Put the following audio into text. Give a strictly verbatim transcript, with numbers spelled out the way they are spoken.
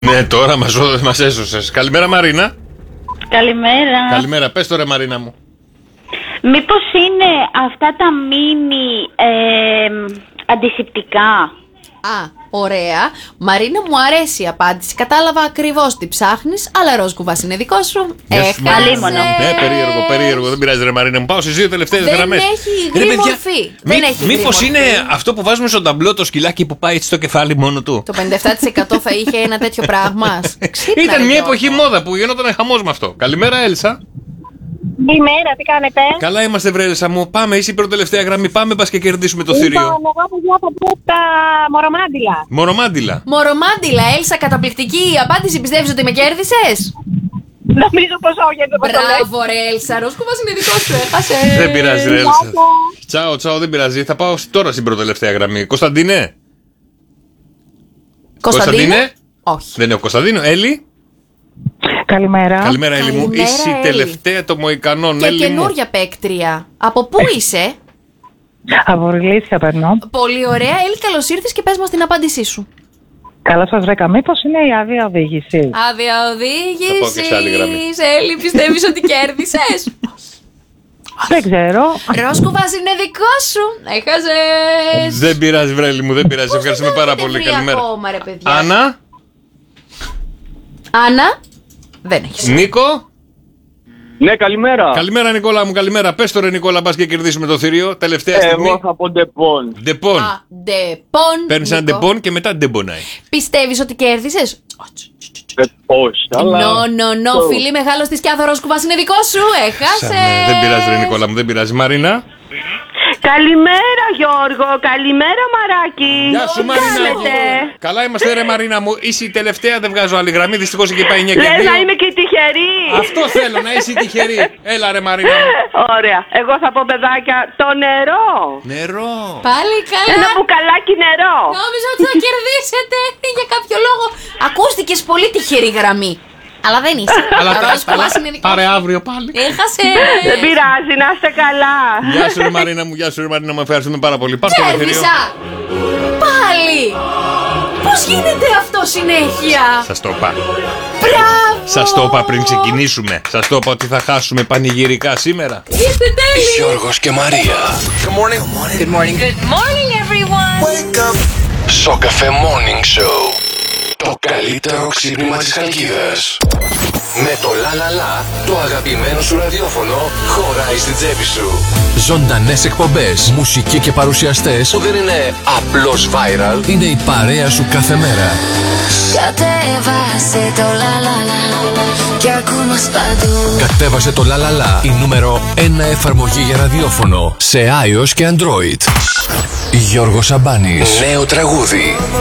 Ναι, τώρα μας, μας έσωσες. Καλημέρα Μαρίνα. Καλημέρα. Καλημέρα, πες το ρε Μαρίνα μου. Μήπως είναι αυτά τα μίνι ε, αντισηπτικά? Α, ωραία. Μαρίνα, μου αρέσει η απάντηση. Κατάλαβα ακριβώς τι ψάχνεις, αλλά ροζ κουβάς είναι δικό σου. Καλή μόνο. Ναι, περίεργο, περίεργο. Δεν πειράζει ρε Μαρίνα μου. Πάω στις δύο τελευταίες Δεν γραμμές. έχει υγρή μορφή. Δεν έχει υγρή Μήπως μορφή. είναι αυτό που βάζουμε στο ταμπλό το σκυλάκι που πάει έτσι στο κεφάλι μόνο του? Το πενήντα επτά τοις εκατό θα είχε ένα τέτοιο πράγμα. Ξύπνα, Ήταν ρε, μια Γιώργο. εποχή μόδα που γινόταν χαμός με αυτό. Καλημέρα Έλσα. Καλημέρα, τι κάνετε? Καλά είμαστε βρε Έλσα μου. Πάμε, είσαι η πρώτη τελευταία γραμμή. Πάμε μπας και κερδίσουμε το Λοιπόν, θηρίο. εγώ παιδιά θα πω τα μορομάντιλα. Μορομάντιλα. Μορομάντιλα, Έλσα, καταπληκτική η απάντηση. Πιστεύεις ότι με κέρδισες? Νομίζω πως όχι, δεν το λες. Μπράβο, ρε Έλσα. Ροζ κουβάς είναι δικό σου, έχασε. Δεν πειράζει ρε Έλσα. Τσάω, τσάω, δεν πειράζει. Θα πάω τώρα στην πρώτη τελευταία γραμμή. Κωνσταντίνε. Κωνσταντίνε. Όχι. Δεν είναι ο Κωνσταντίνο. Έλλη. Καλημέρα. Καλημέρα, Έλλη μου. Καλημέρα, Είσαι η Έλλη. τελευταία των Μοϊκανών. Και Έλλη μου. καινούρια παίκτρια. Από πού είσαι? Από Ριλίσια περνώ. Πολύ ωραία. Έλλη, καλώς ήρθες και πες μας την απάντησή σου. Καλά σας βρήκα. Μήπως είναι η άδεια οδήγηση? Άδεια Θα πάω και σε άλλη γραμμή. οδήγησης. Έλλη, πιστεύεις ότι κέρδισες? Δεν ξέρω. Ροζ κουβάς είναι δικό σου. Έχασες. Δεν πειράζει, βρέλη μου, δεν πειράζει. Πώς Ευχαριστούμε δεν πάρα έχετε πολύ. βρει Καλημέρα. ακόμα, ρε παιδιά. Άννα, Άννα. Δεν έχεις. Νίκο. Ναι, καλημέρα. Καλημέρα, Νικόλα μου, καλημέρα. Πες το ρε Νικόλα, πας και κερδίσουμε το θηρίο. Τελευταία στιγμή. Εγώ θα πω ντεπών. Ντεπών. Α, ντεπών. Παίρνεις ένα Νίκο. ντεπών και μετά ντεμπονάει. Πιστεύεις ότι κέρδισες? Ε, πώς, αλλά... Νο, νο, νο, φίλοι, μεγάλος της Κιάθο, Ροζ κουβάς είναι δικό σου. Έχασες. Ναι, δεν πειράζει, ρε Νικόλα μου, δεν πειράζει. Μαρίνα. Καλημέρα Γιώργο, καλημέρα Μαράκι. Γεια σου, Τι Μαρίνα. κάνετε? Καλά είμαστε, ρε Μαρίνα μου. Είσαι η τελευταία, δεν βγάζω άλλη γραμμή. Δυστυχώς εκεί πάει εννιά και Λες δύο. να είμαι και τυχερή. Αυτό θέλω, να είσαι τυχερή. Έλα, ρε Μαρίνα μου. Ωραία, εγώ θα πω παιδάκια το νερό. Νερό. Πάλι καλά. Ένα μπουκαλάκι νερό. Νόμιζα ότι θα κερδίσετε για κάποιο λόγο. Ακούστηκες πολύ τυχερή γραμμή. Αλλά δεν είσαι. Αλλά τα Ροζ κουβάς είναι δικό πάρε σου. αύριο πάλι. Έχασες. Δεν πειράζει, να είστε καλά. Γεια σου, ρε Μαρίνα μου, γεια σου, ρε Μαρίνα μου. Ευχαριστούμε πάρα πολύ. Πάρ' το ελευθερίο. Κέρδισα. Πάλι. Πώς γίνεται αυτό συνέχεια? Σας το είπα. Μπράβο. Σας το είπα πριν ξεκινήσουμε. Σας το είπα ότι θα χάσουμε πανηγυρικά σήμερα. Είστε τέλειοι. Γιώργος και Μαρία. Good morning. Good morning. Good morning everyone. Wake up. Σοκαφέ Morning Show. Το καλύτερο ξύπνημα της Χαλκίδας. Με το λα λα λα, το αγαπημένο σου ραδιόφωνο χωράει στην τσέπη σου. Ζωντανές εκπομπές, μουσική και παρουσιαστές που δεν είναι απλώς viral, είναι η παρέα σου κάθε μέρα. Κατέβασε το λα λα λα και ακού μας παντού. Κατέβασε το λα λα λα, η νούμερο ένα εφαρμογή για ραδιόφωνο σε iOS και Android. Γιώργος Σαμπάνης. Νέο τραγούδι.